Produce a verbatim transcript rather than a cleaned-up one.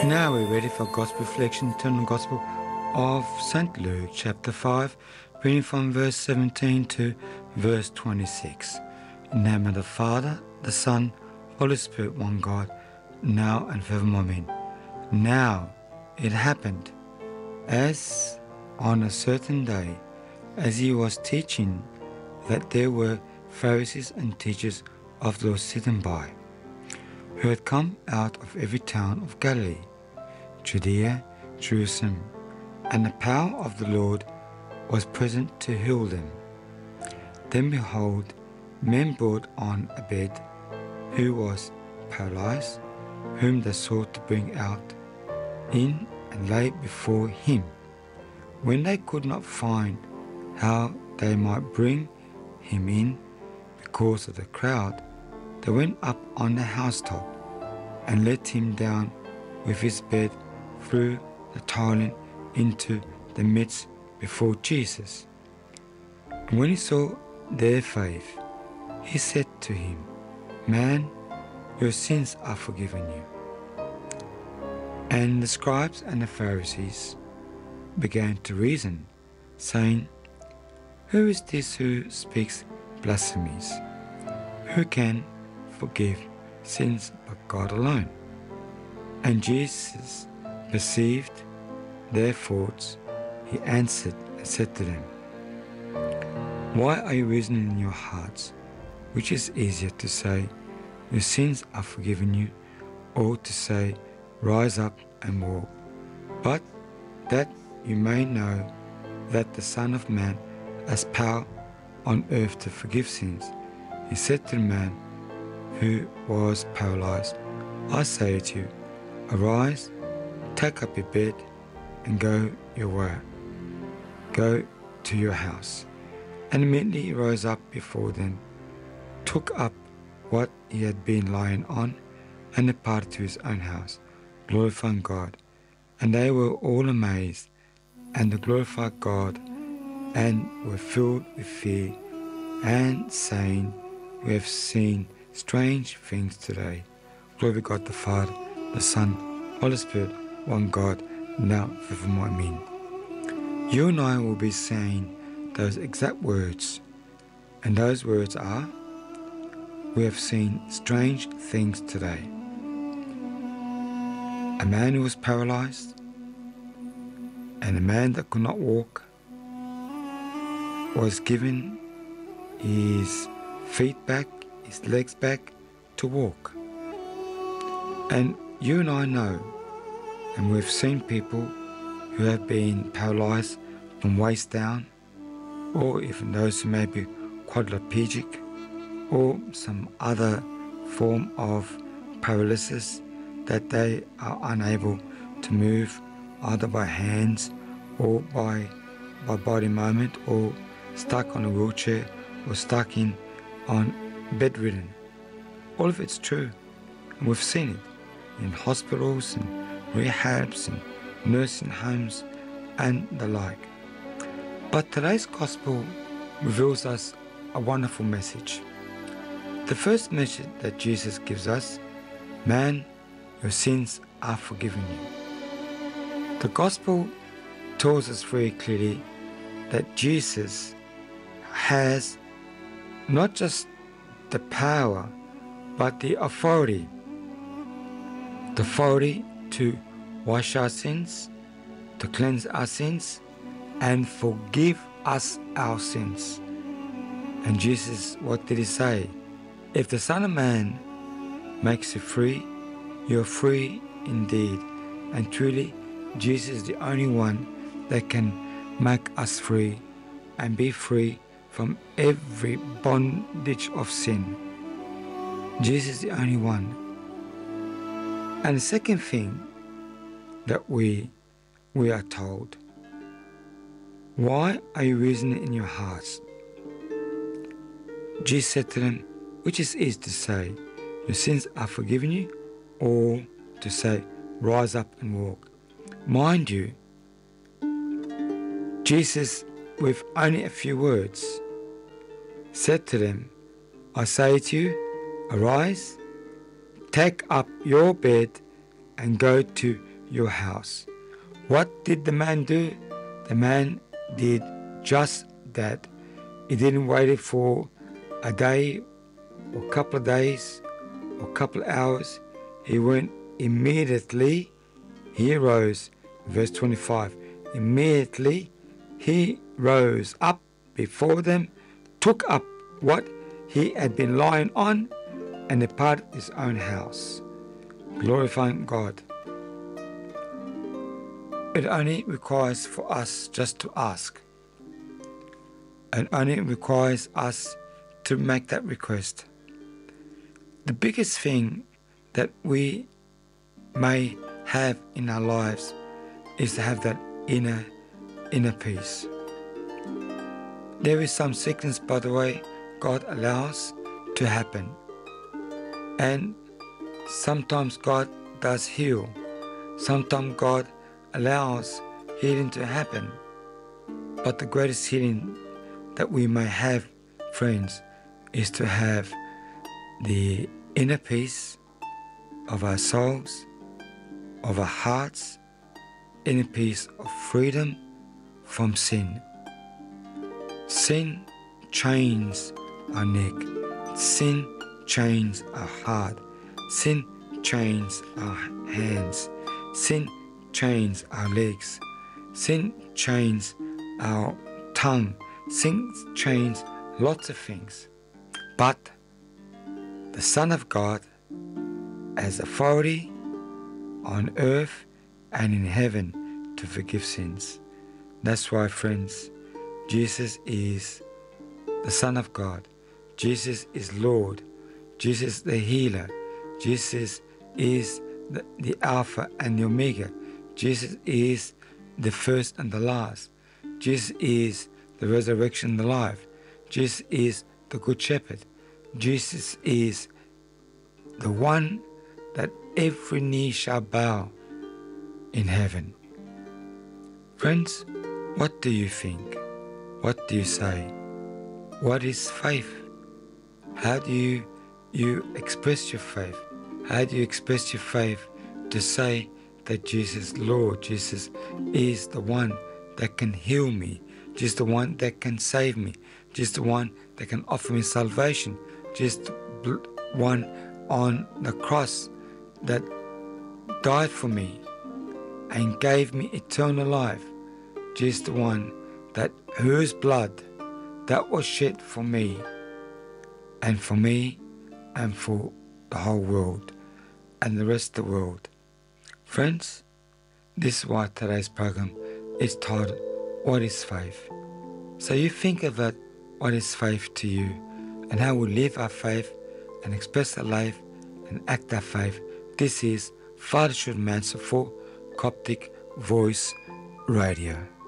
Now we're ready for Gospel reflection. Turn the Gospel of Saint Luke, chapter five, reading from verse seventeen to verse twenty-six. In the name of the Father, the Son, Holy Spirit, one God, now and forevermore. Amen. Now it happened, as on a certain day, as he was teaching, that there were Pharisees and teachers of the law sitting by, who had come out of every town of Galilee, Judea, Jerusalem, and the power of the Lord was present to heal them. Then behold, men brought on a bed, who was paralyzed, whom they sought to bring out in and lay before him. When they could not find how they might bring him in because of the crowd, they went up on the housetop and let him down with his bed through the tiling into the midst before Jesus. And when he saw their faith, he said to him, Man, your sins are forgiven you. And the scribes and the Pharisees began to reason, saying, Who is this who speaks blasphemies? Who can forgive sins but God alone? And Jesus perceived their thoughts. He answered and said to them, Why are you reasoning in your hearts? Which is easier to say, Your sins are forgiven you, or to say, Rise up and walk? But that you may know that the Son of Man has power on earth to forgive sins, he said to the man who was paralyzed, I say to you, Arise, take up your bed, and go your way. Go to your house. And immediately he rose up before them, took up what he had been lying on, and departed to his own house, glorifying God. And they were all amazed, and they glorified God, and were filled with fear, and saying, We have seen strange things today. Glory to God the Father, the Son, Holy Spirit, one God, now forevermore. Amen. You and I will be saying those exact words, and those words are, We have seen strange things today. A man who was paralyzed, and a man that could not walk, was given his feet back, his legs back to walk. And you and I know, and we've seen people who have been paralyzed from waist down, or even those who may be quadriplegic, or some other form of paralysis that they are unable to move either by hands or by, by body movement, or stuck on a wheelchair, or stuck in on bedridden. All of it's true, and we've seen it in hospitals and rehabs and nursing homes and the like. But today's gospel reveals us a wonderful message. The first message that Jesus gives us, Man, your sins are forgiven you. The gospel tells us very clearly that Jesus has not just the power, but the authority. The authority to wash our sins, to cleanse our sins, and forgive us our sins. And Jesus, what did he say? If the Son of Man makes you free, you're free indeed. And truly, Jesus is the only one that can make us free and be free from every bondage of sin. Jesus is the only one. And the second thing that we we are told, Why are you reasoning in your hearts? Jesus said to them, Which is easy to say, Your sins are forgiven you, or to say, Rise up and walk? Mind you, Jesus, with only a few words, said to them, I say to you, Arise, take up your bed and go to your house. What did the man do? The man did just that. He didn't wait for a day or a couple of days or a couple of hours. He went immediately. He rose. Verse twenty-five. Immediately he rose up before them, took up what he had been lying on, and departed his own house, glorifying God. It only requires for us just to ask. It only requires us to make that request. The biggest thing that we may have in our lives is to have that inner, inner peace. There is some sickness, by the way, God allows to happen. And sometimes God does heal. Sometimes God allows healing to happen. But the greatest healing that we may have, friends, is to have the inner peace of our souls, of our hearts, inner peace of freedom from sin. Sin chains our neck. Sin chains our heart. Sin chains our hands. Sin chains our legs. Sin chains our tongue. Sin chains lots of things. But the Son of God has authority on earth and in heaven to forgive sins. That's why, friends, Jesus is the Son of God. Jesus is Lord. Jesus is the healer. Jesus is the, the Alpha and the Omega. Jesus is the first and the last. Jesus is the resurrection and the life. Jesus is the Good Shepherd. Jesus is the one that every knee shall bow in heaven. Friends, what do you think? What do you say? What is faith? How do you, you express your faith? How do you express your faith to say that Jesus is Lord? Jesus is the one that can heal me. Jesus the one that can save me. Jesus the one that can offer me salvation. Jesus the one on the cross that died for me and gave me eternal life. Jesus the one that whose blood that was shed for me and for me and for the whole world and the rest of the world. Friends, this is why today's program is titled, What is Faith? So you think about what is faith to you and how we live our faith and express our life and act our faith. This is Father Jude Mansour for Coptic Voice Radio.